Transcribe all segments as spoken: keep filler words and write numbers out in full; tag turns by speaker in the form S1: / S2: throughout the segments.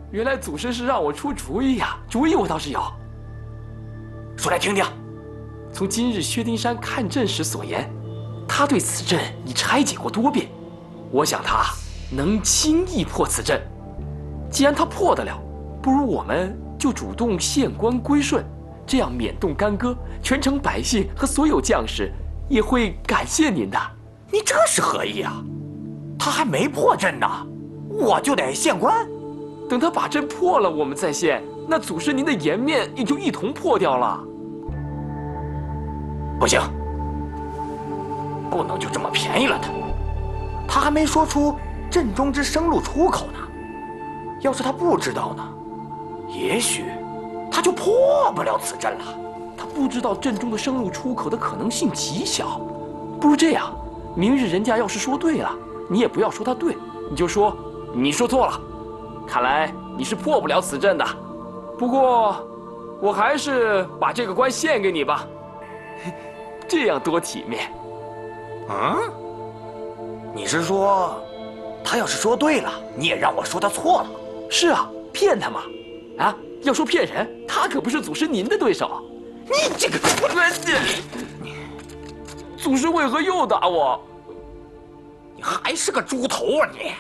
S1: 原来祖师是让我出主意呀！主意我倒是有，说来听听。从今日薛丁山看阵时所言，他对此阵已拆解过多遍，我想他能轻易破此阵。既然他破得了，不如我们就主动献官归顺，这样免动干戈，全城百姓和所有将士也会感谢您的。
S2: 你这是何意啊？他还没破阵呢，我就得献官？
S1: 等他把阵破了，我们再献，那祖师您的颜面也就一同破掉了。
S2: 不行，不能就这么便宜了他。他还没说出阵中之生路出口呢。要是他不知道呢，也许他就破不了此阵了。
S1: 他不知道阵中的生路出口的可能性极小。不如这样，明日人家要是说对了，你也不要说他对，你就说你说错了。看来你是破不了此阵的，不过我还是把这个官献给你吧，这样多体面。
S2: 嗯？你是说，他要是说对了，你也让我说他错了？
S1: 是啊，骗他嘛！啊，要说骗人，他可不是祖师您的对手。
S2: 你这个，
S1: 祖师为何又打我？
S2: 你还是个猪头啊你！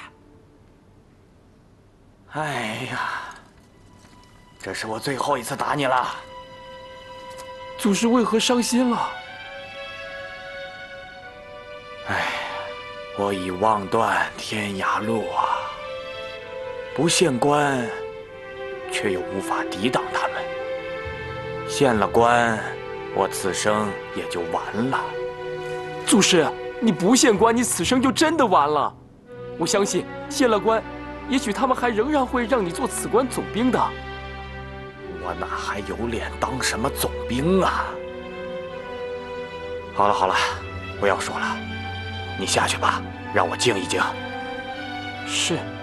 S2: 哎呀，这是我最后一次打你了。
S1: 祖师为何伤心了？
S2: 哎，我已望断天涯路啊！不献官，却又无法抵挡他们；献了官，我此生也就完了。
S1: 祖师，你不献官，你此生就真的完了。我相信献了官，也许他们还仍然会让你做此关总兵的。
S2: 我哪还有脸当什么总兵啊？好了好了，不要说了，你下去吧，让我静一静。
S1: 是。